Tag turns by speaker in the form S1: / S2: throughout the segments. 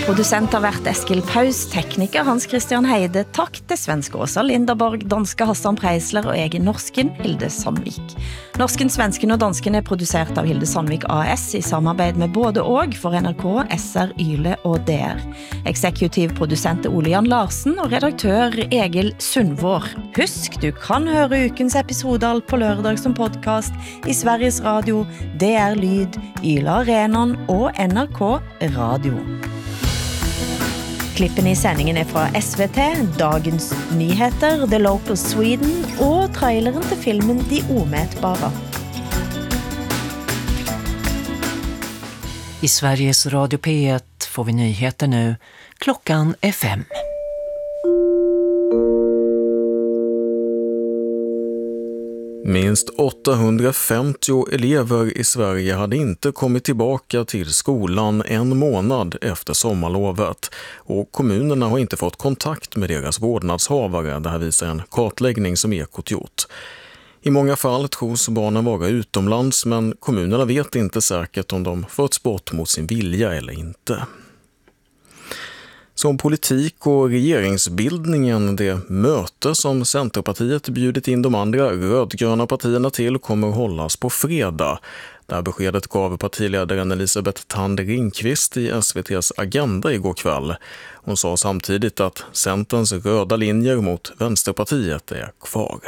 S1: Producent har vært Eskil Paus, tekniker Hans Christian Heide, takk til svenske Åsa Linderborg, danske Hassan Preisler og egen norsken Hilde Sandvik. Norsken, svensken og dansken er produsert av Hilde Sandvik AS i samarbeid med både og for NRK, SR, Yle og DR. Eksekutiv produsent Ole Jan Larsen og redaktør Egil Sundvår. Husk, du kan høre ukens episode på lørdag som podcast i Sveriges Radio, DR Lyd, Yle Arenan og NRK Radio. Klippen i sändningen är från SVT, Dagens Nyheter, The Local Sweden och traileren till filmen De omätbara.
S2: I Sveriges Radio P1 får vi nyheter nu. Klockan är 5.
S3: Minst 850 elever i Sverige hade inte kommit tillbaka till skolan en månad efter sommarlovet och kommunerna har inte fått kontakt med deras vårdnadshavare. Det här visar en kartläggning som Ekot gjort. I många fall tros barnen vara utomlands men kommunerna vet inte säkert om de förts bort mot sin vilja eller inte. Som politik och regeringsbildningen, det möte som Centerpartiet bjudit in de andra rödgröna partierna till kommer hållas på fredag. Där beskedet gav partiledaren Elisabeth Thand Ringqvist i SVT:s Agenda igår kväll. Hon sa samtidigt att Centerns röda linjer mot Vänsterpartiet är kvar.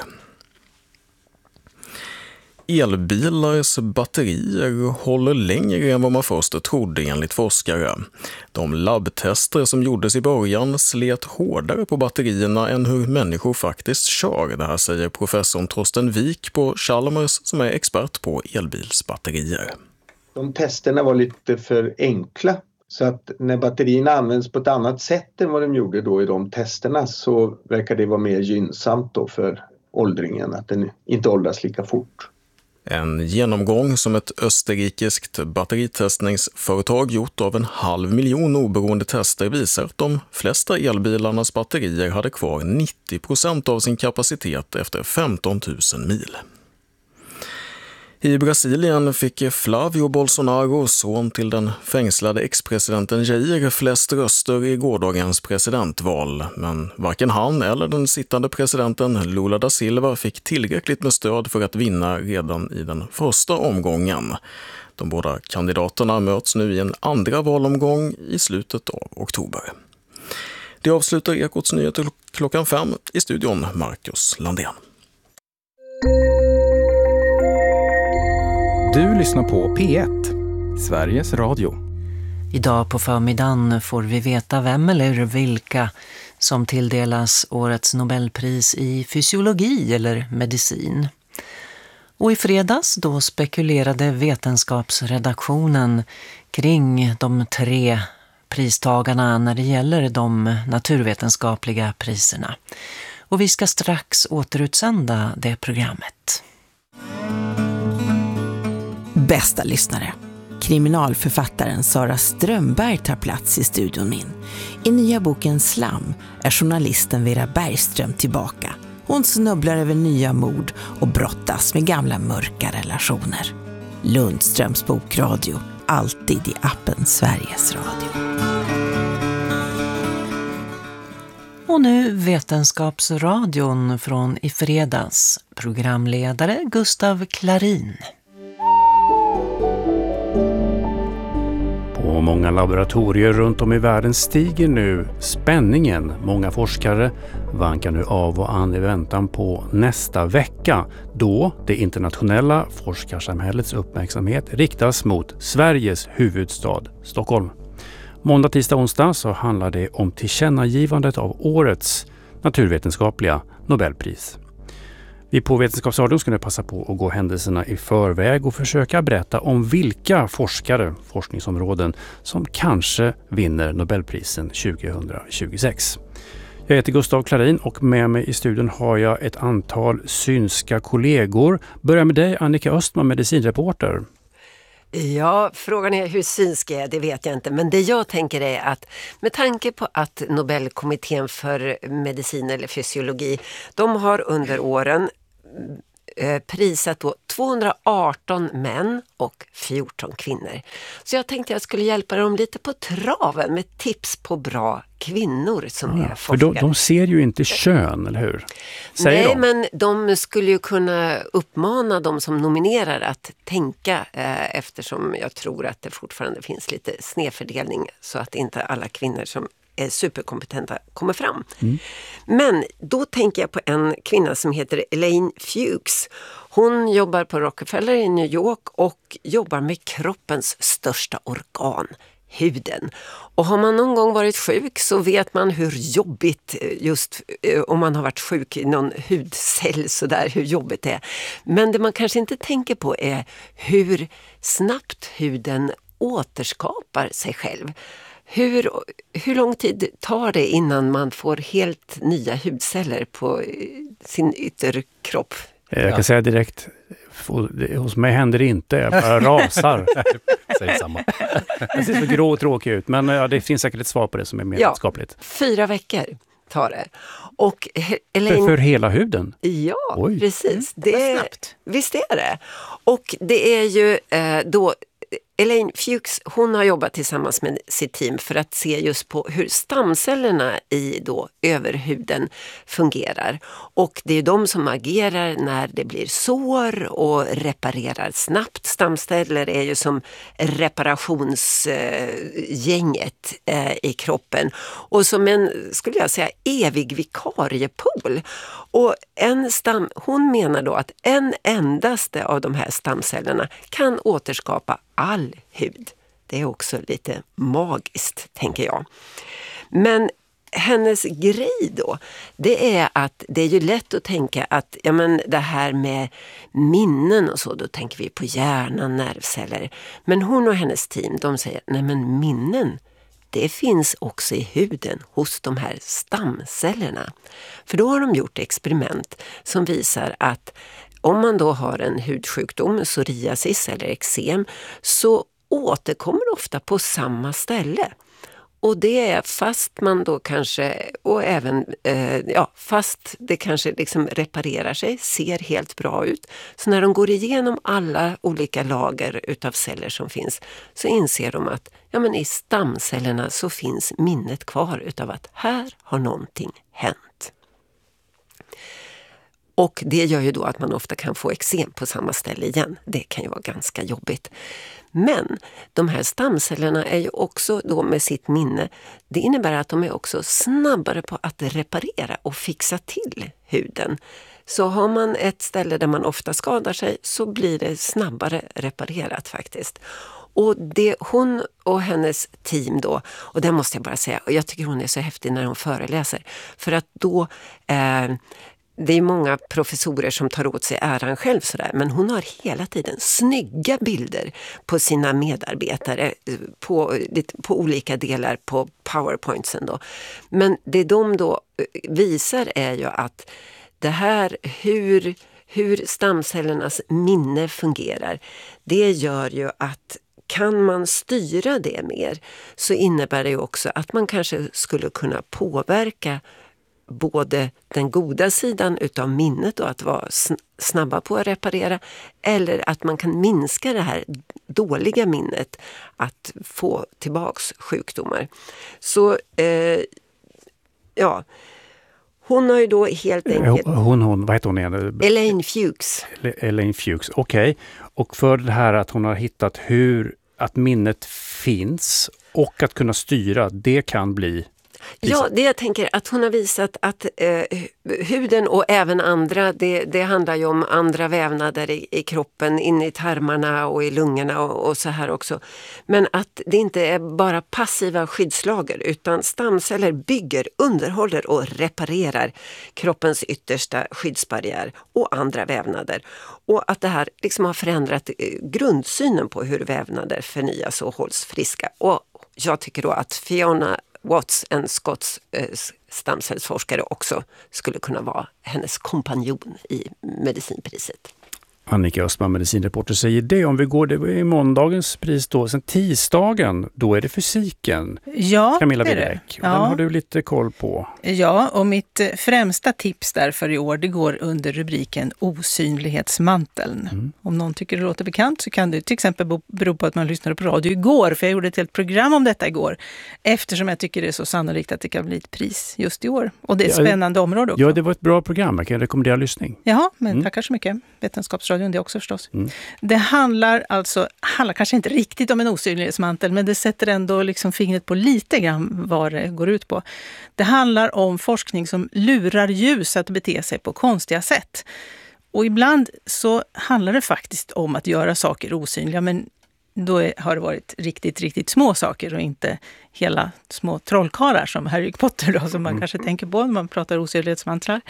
S3: Elbilars batterier håller längre än vad man först trodde enligt forskare. De labbtester som gjordes i början slet hårdare på batterierna än hur människor faktiskt kör. Det här säger professorn Torsten Wik på Chalmers som är expert på elbilsbatterier.
S4: De testerna var lite för enkla. Så att när batterierna används på ett annat sätt än vad de gjorde då i de testerna så verkar det vara mer gynnsamt då för åldringen att den inte åldras lika fort.
S3: En genomgång som ett österrikiskt batteritestningsföretag gjort av 500 000 oberoende tester visar att de flesta elbilarnas batterier hade kvar 90% av sin kapacitet efter 15 000 mil. I Brasilien fick Flavio Bolsonaro, son till den fängslade ex-presidenten Jair, flest röster i gårdagens presidentval. Men varken han eller den sittande presidenten Lula da Silva fick tillräckligt med stöd för att vinna redan i den första omgången. De båda kandidaterna möts nu i en andra valomgång i slutet av oktober. Det avslutar Ekots nyheter klockan 5 i studion Marcus Landén.
S5: Du lyssnar på P1, Sveriges Radio.
S2: Idag på förmiddagen får vi veta vem eller vilka som tilldelas årets Nobelpris i fysiologi eller medicin. Och i fredags då spekulerade vetenskapsredaktionen kring de 3 pristagarna när det gäller de naturvetenskapliga priserna. Och vi ska strax återutsända det programmet.
S6: Bästa lyssnare. Kriminalförfattaren Sara Strömberg tar plats i studion min. I nya boken Slam är journalisten Vera Bergström tillbaka. Hon snubblar över nya mord och brottas med gamla mörka relationer. Lundströms bokradio, alltid i appen Sveriges Radio.
S2: Och nu Vetenskapsradion från i fredags. Programledare Gustav Klarin.
S7: På många laboratorier runt om i världen stiger nu spänningen. Många forskare vankar nu av och an i väntan på nästa vecka då det internationella forskarsamhällets uppmärksamhet riktas mot Sveriges huvudstad Stockholm. Måndag, tisdag, onsdag så handlar det om tillkännagivandet av årets naturvetenskapliga Nobelpris. Vi på Vetenskapsradion ska nu passa på att gå händelserna i förväg och försöka berätta om vilka forskningsområden som kanske vinner Nobelprisen 2026. Jag heter Gustav Klarin och med mig i studion har jag ett antal synska kollegor. Börjar med dig Annika Östman, medicinreporter.
S8: Ja, frågan är hur synsk är, det vet jag inte. Men det jag tänker är att med tanke på att Nobelkommittén för medicin eller fysiologi, de har under åren prisat då 218 män och 14 kvinnor. Så jag tänkte jag skulle hjälpa dem lite på traven med tips på bra kvinnor som är forskare.
S7: För de ser ju inte kön, eller hur? Säger
S8: Nej,
S7: de?
S8: men de skulle ju kunna uppmana de som nominerar att tänka eftersom jag tror att det fortfarande finns lite snedfördelning så att inte alla kvinnor som är superkompetenta kommer fram. Men då tänker jag på en kvinna som heter Elaine Fuchs. Hon jobbar på Rockefeller i New York och jobbar med kroppens största organ, huden. Och har man någon gång varit sjuk så vet man hur jobbigt, just om man har varit sjuk i någon hudcell så där, hur jobbigt det är. Men det man kanske inte tänker på är hur snabbt huden återskapar sig själv. Hur lång tid tar det innan man får helt nya hudceller på sin ytterkropp?
S7: Jag kan säga direkt, hos mig händer det inte, jag bara rasar.
S5: Säger samma.
S7: Det ser så grå och tråkigt ut, men det finns säkert ett svar på det som är mer vetenskapligt.
S8: 4 veckor tar det. Och
S7: För hela huden?
S8: Ja,
S7: Oj.
S8: precis.
S1: Det är snabbt.
S8: Visst är det. Och det är ju då Elaine Fuchs, hon har jobbat tillsammans med sitt team för att se just på hur stamcellerna i då överhuden fungerar. Och det är de som agerar när det blir sår och reparerar snabbt. Stamceller är ju som reparationsgänget i kroppen. Och som en, skulle jag säga, evig vikariepool. Och hon menar då att en endaste av de här stamcellerna kan återskapa all hud. Det är också lite magiskt, tänker jag. Men hennes grej då, det är att det är ju lätt att tänka att ja, men det här med minnen och så, då tänker vi på hjärnan, nervceller. Men hon och hennes team, de säger, nej men minnen, det finns också i huden hos de här stamcellerna. För då har de gjort experiment som visar att om man då har en hudsjukdom, psoriasis eller eksem, så återkommer det ofta på samma ställe. Och det är fast man då kanske, och även fast det kanske liksom reparerar sig, ser helt bra ut. Så när de går igenom alla olika lager utav celler som finns så inser de att ja, men i stamcellerna så finns minnet kvar utav att här har någonting hänt. Och det gör ju då att man ofta kan få eksem på samma ställe igen. Det kan ju vara ganska jobbigt. Men de här stamcellerna är ju också då med sitt minne, det innebär att de är också snabbare på att reparera och fixa till huden. Så har man ett ställe där man ofta skadar sig så blir det snabbare reparerat faktiskt. Och det hon och hennes team då, och det måste jag bara säga, och jag tycker hon är så häftig när hon föreläser, för att då det är många professorer som tar åt sig äran själv sådär, men hon har hela tiden snygga bilder på sina medarbetare på olika delar på PowerPointsen då. Men det de då visar är ju att det här hur stamcellernas minne fungerar, det gör ju att kan man styra det mer så innebär det ju också att man kanske skulle kunna påverka både den goda sidan utav minnet och att vara snabba på att reparera, eller att man kan minska det här dåliga minnet att få tillbaks sjukdomar. Så hon har ju då helt enkelt...
S7: Vad heter hon igen?
S8: Elaine Fuchs.
S7: Elaine Fuchs, okej. Och för det här att hon har hittat att minnet finns och att kunna styra, det kan bli...
S8: Ja, det jag tänker att hon har visat att huden och även andra, det handlar ju om andra vävnader i kroppen, inne i tarmarna och i lungorna och så här också. Men att det inte är bara passiva skyddslager utan stamceller bygger, underhåller och reparerar kroppens yttersta skyddsbarriär och andra vävnader. Och att det här liksom har förändrat grundsynen på hur vävnader förnyas och hålls friska. Och jag tycker då att Fiona Watts, en skotsk stamcellsforskare, också skulle kunna vara hennes kompanjon i medicinpriset.
S7: Annika Östman, medicinreporter, säger det. Om vi går, det är måndagens pris då. Sen tisdagen, då är det fysiken.
S9: Ja,
S7: Camilla
S9: det är
S7: Widerbeck.
S9: det. Ja.
S7: Den har du lite koll på.
S9: Ja, och mitt främsta tips därför i år, det går under rubriken osynlighetsmanteln. Om någon tycker det låter bekant så kan det till exempel bero på att man lyssnade på radio igår, för jag gjorde ett helt program om detta igår, eftersom jag tycker det är så sannolikt att det kan bli ett pris just i år. Och det är ett spännande område också.
S7: Ja, det var ett bra program. Jag kan rekommendera lyssning.
S9: Jaha, men tackar så mycket. Vetenskapsradion det också förstås. Det handlar kanske inte riktigt om en osynlighetsmantel, men det sätter ändå liksom fingret på lite grann vad det går ut på. Det handlar om forskning som lurar ljus att bete sig på konstiga sätt. Och ibland så handlar det faktiskt om att göra saker osynliga, men då har det varit riktigt, riktigt små saker och inte hela små trollkarlar som Harry Potter då, som man kanske tänker på när man pratar osynlighetsmantlar.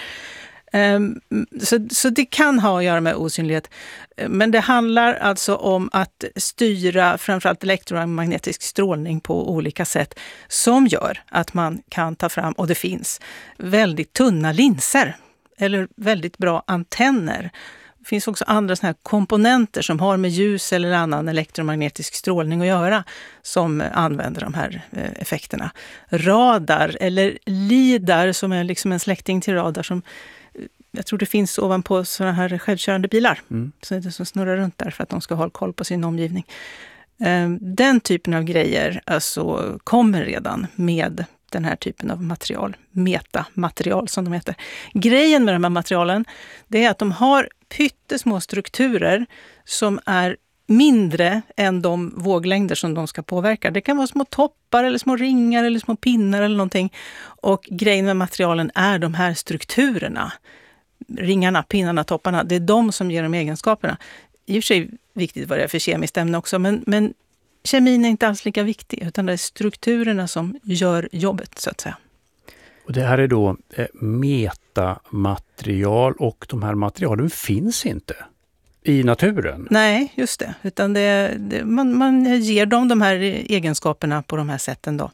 S9: Så det kan ha att göra med osynlighet. Men det handlar alltså om att styra framförallt elektromagnetisk strålning på olika sätt som gör att man kan ta fram, och det finns, väldigt tunna linser eller väldigt bra antenner. Det finns också andra såna här komponenter som har med ljus eller annan elektromagnetisk strålning att göra som använder de här effekterna. Radar eller lidar som är liksom en släkting till radar som jag tror det finns ovanpå sådana här självkörande bilar. Så det som snurrar runt där för att de ska ha koll på sin omgivning. Den typen av grejer alltså kommer redan med den här typen av material. Metamaterial som de heter. Grejen med de här materialen, det är att de har pyttesmå strukturer som är mindre än de våglängder som de ska påverka. Det kan vara små toppar eller små ringar eller små pinnar eller någonting. Och grejen med materialen är de här strukturerna. Ringarna, pinnarna, topparna, det är de som ger de egenskaperna. I och för sig viktigt vad det är för kemiskt ämne också, men kemin är inte alls lika viktig, utan det är strukturerna som gör jobbet så att säga.
S7: Och det här är då metamaterial, och de här materialen finns inte i naturen.
S9: Nej, just det. Utan man ger dem de här egenskaperna på de här sätten då.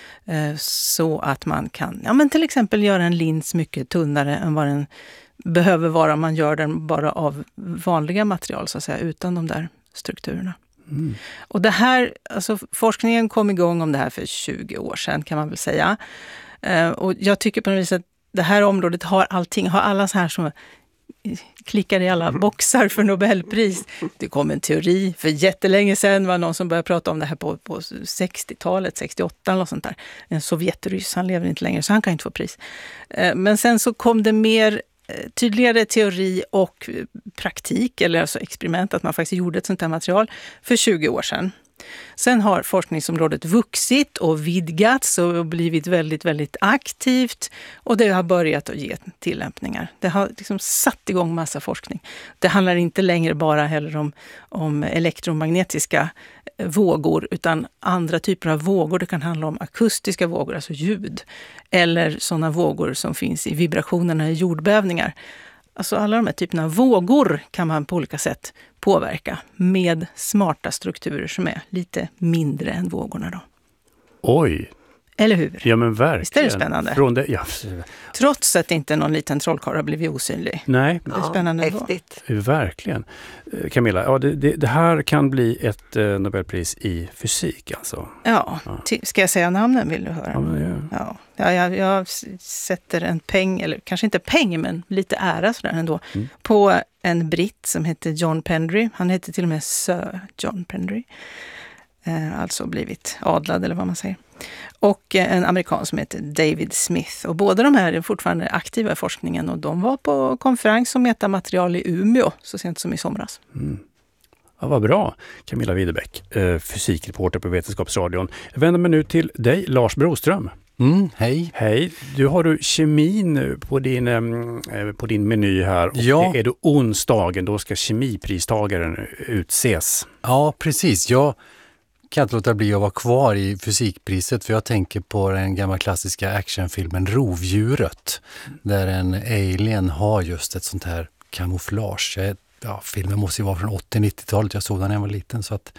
S9: Så att man kan till exempel göra en lins mycket tunnare än vad den behöver vara om man gör den bara av vanliga material så att säga, utan de där strukturerna. Och det här, alltså forskningen kom igång om det här för 20 år sedan kan man väl säga. Och jag tycker på något vis att det här området har allting, har alla så här som klickar i alla boxar för Nobelpris. Det kom en teori för jättelänge sedan, var någon som började prata om det här på 60-talet, 68 eller något sånt där. En sovjetryss, han lever inte längre så han kan inte få pris. Men sen så kom det mer tydligare teori och praktik, eller alltså experiment, att man faktiskt gjorde ett sånt här material för 20 år sedan. Sen har forskningsområdet vuxit och vidgats och blivit väldigt, väldigt aktivt, och det har börjat att ge tillämpningar. Det har liksom satt igång massa forskning. Det handlar inte längre bara heller om elektromagnetiska vågor, utan andra typer av vågor. Det kan handla om akustiska vågor, alltså ljud, eller sådana vågor som finns i vibrationerna i jordbävningar. Alltså alla de här typerna av vågor kan man på olika sätt påverka med smarta strukturer som är lite mindre än vågorna då.
S7: Oj!
S9: Eller hur?
S7: Ja, men verkligen.
S9: Visst är det spännande? Trots att inte någon liten trollkarl har blivit osynlig.
S7: Nej.
S9: Det är spännande.
S8: Häftigt.
S7: Verkligen. Camilla, ja, det här kan bli ett Nobelpris i fysik alltså.
S9: Ja. Ska jag säga namnen, vill du höra?
S7: Ja, men,
S9: ja. Jag sätter en peng, eller kanske inte peng, men lite ära sådär ändå, på en britt som heter John Pendry. Han heter till och med Sir John Pendry. Alltså blivit adlad eller vad man säger. Och en amerikan som heter David Smith. Och båda de här är fortfarande aktiva i forskningen, och de var på konferens om metamaterial i Umeå så sent som i somras.
S7: Ja, vad bra. Camilla Widerbeck, fysikreporter på Vetenskapsradion. Jag vänder mig nu till dig, Lars Broström.
S10: Hej.
S7: Hej. Du har kemin på din meny här. Och
S10: ja.
S7: Är det onsdagen, då ska kemipristagaren utses.
S10: Ja, precis. Jag kan inte låta bli att vara kvar i fysikpriset, för jag tänker på den gamla klassiska actionfilmen Rovdjuret, där en alien har just ett sånt här kamouflage. Filmen måste ju vara från 80-90-talet, jag såg den när jag var liten, så att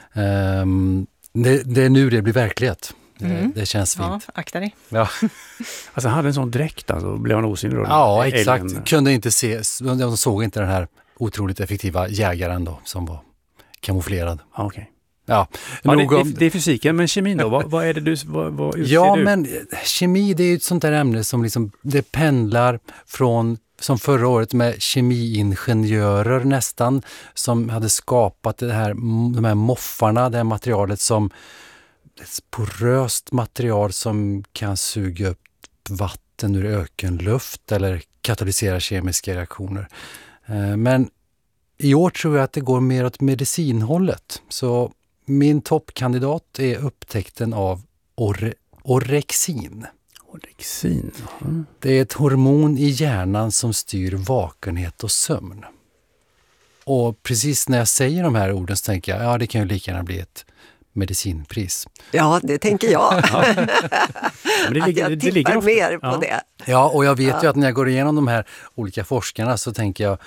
S10: det är nu det blir verklighet. Det känns fint.
S9: Ja, akta dig.
S10: Ja.
S7: Alltså han hade en sån dräkt, alltså blev han osynlig då?
S10: Ja, exakt. Kunde inte se, de såg inte den här otroligt effektiva jägaren då, som var kamouflerad.
S7: Okej.
S10: Ja,
S7: det är fysiken, men kemin då? Vad är det vad utser
S10: ja,
S7: du?
S10: Men kemi, det är ju ett sånt där ämne som liksom, det pendlar från, som förra året med kemiingenjörer nästan, som hade skapat de här moffarna, det här materialet som ett poröst material som kan suga upp vatten ur ökenluft eller katalysera kemiska reaktioner. Men i år tror jag att det går mer åt medicinhållet. Så min toppkandidat är upptäckten av orexin.
S7: Orexin? Mm.
S10: Det är ett hormon i hjärnan som styr vakenhet och sömn. Och precis när jag säger de här orden så tänker jag, ja, det kan ju lika gärna bli ett medicinpris.
S8: Ja, det tänker jag. Men jag tippar mer på det.
S10: Ja, och jag vet ju att när jag går igenom de här olika forskarna så tänker jag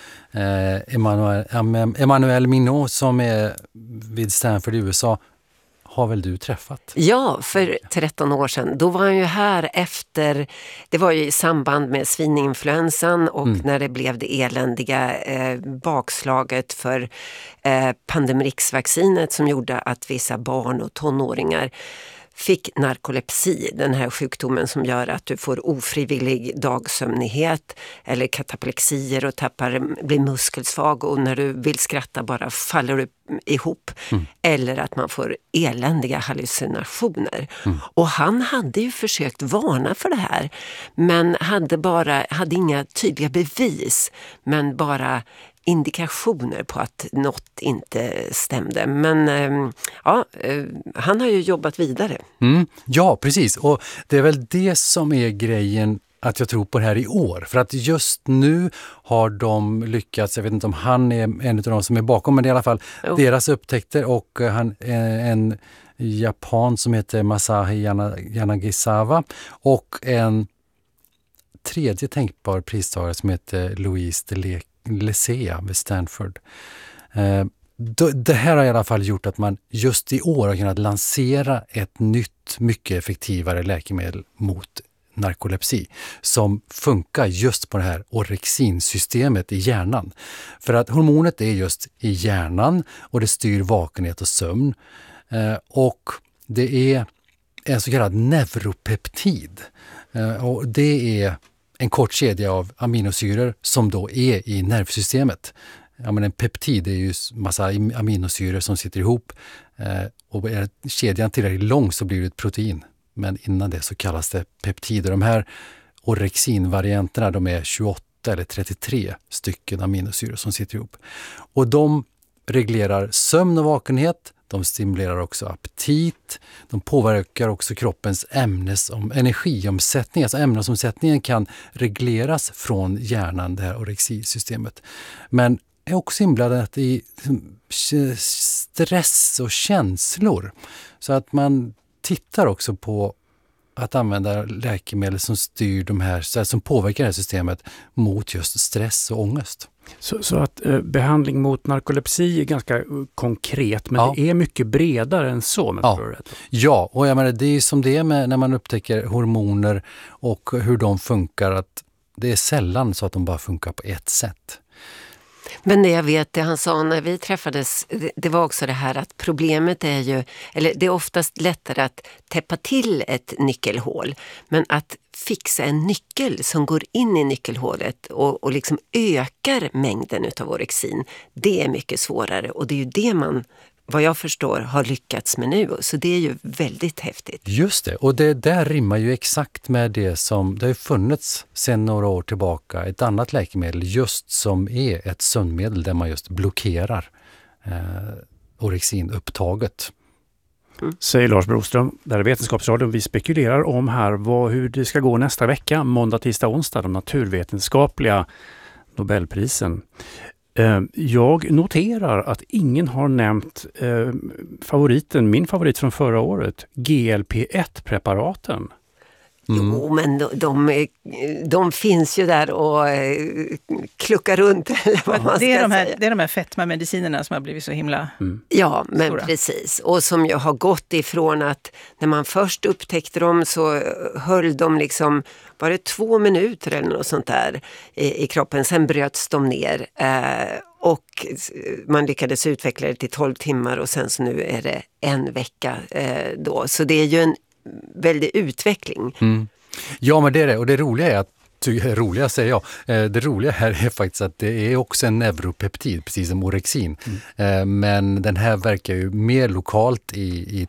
S10: Emmanuel Minot som är vid Stanford i USA, har väl du träffat?
S8: Ja, för 13 år sedan. Då var han ju här efter, det var ju i samband med svininfluensan och när det blev det eländiga bakslaget för Pandemrix-vaccinet som gjorde att vissa barn och tonåringar fick narkolepsi, den här sjukdomen som gör att du får ofrivillig dagsömnighet eller kataplexier och blir muskelsvag och när du vill skratta bara faller du ihop. Eller att man får eländiga hallucinationer. Och han hade ju försökt varna för det här men hade inga tydliga bevis men bara indikationer på att något inte stämde. Men han har ju jobbat vidare.
S10: Ja, precis. Och det är väl det som är grejen att jag tror på det här i år. För att just nu har de lyckats, jag vet inte om han är en av de som är bakom, men det är i alla fall deras upptäckter och han en japan som heter Masahi Yanagisawa och en tredje tänkbar pristagare som heter Louise Lecea vid Stanford. Det här har i alla fall gjort att man just i år har kunnat lansera ett nytt, mycket effektivare läkemedel mot narkolepsi som funkar just på det här orexinsystemet i hjärnan. För att hormonet är just i hjärnan och det styr vakenhet och sömn. Och det är en så kallad neuropeptid. Och det är en kort kedja av aminosyror som då är i nervsystemet. Ja, men en peptid är ju massa aminosyror som sitter ihop och är kedjan tillräckligt lång så blir det ett protein. Men innan det så kallas det peptider. De här orexinvarianterna, de är 28 eller 33 stycken aminosyror som sitter ihop. Och de reglerar sömn och vakenhet. De stimulerar också aptit. De påverkar också kroppens energiomsättning. Alltså ämnesomsättningen kan regleras från hjärnan, det här orexinsystemet. Men är också inblandat i stress och känslor. Så att man tittar också på att använda läkemedel som styr de här, som påverkar det här systemet mot just stress och ångest.
S7: Så att behandling mot narkolepsi är ganska konkret, men det är mycket bredare än så.
S10: Ja, och jag menar, det är som det är med när man upptäcker hormoner och hur de funkar, att det är sällan så att de bara funkar på ett sätt.
S8: Men det jag vet, det han sa när vi träffades, det var också det här att problemet är ju, eller det är oftast lättare att täppa till ett nyckelhål, men att fixa en nyckel som går in i nyckelhålet och liksom ökar mängden utav orexin, det är mycket svårare och det är ju det man, vad jag förstår, har lyckats med nu. Så det är ju väldigt häftigt.
S10: Just det, och det där rimmar ju exakt med det som det har funnits sedan några år tillbaka. Ett annat läkemedel just som är ett sömnmedel där man just blockerar orexinupptaget.
S7: Säger Lars Broström, där är Vetenskapsradion. Vi spekulerar om här hur det ska gå nästa vecka, måndag, tisdag, onsdag, de naturvetenskapliga Nobelprisen. Jag noterar att ingen har nämnt min favorit från förra året, GLP-1-preparaten.
S8: Jo, men de finns ju där och kluckar runt, eller vad man ska säga.
S9: Det är de här fetmamedicinerna som har blivit så himla
S8: Ja, men
S9: stora.
S8: precis. Och som jag har gått ifrån att när man först upptäckte dem så höll de liksom, var det 2 minuter eller något sånt där i kroppen. Sen bröts de ner och man lyckades utveckla det till 12 timmar och sen så nu är det 1 vecka då. Så det är ju en väldig utveckling.
S10: Ja, men det är det. Och det roliga är att det roliga här är faktiskt att det är också en neuropeptid, precis som orexin. Men den här verkar ju mer lokalt i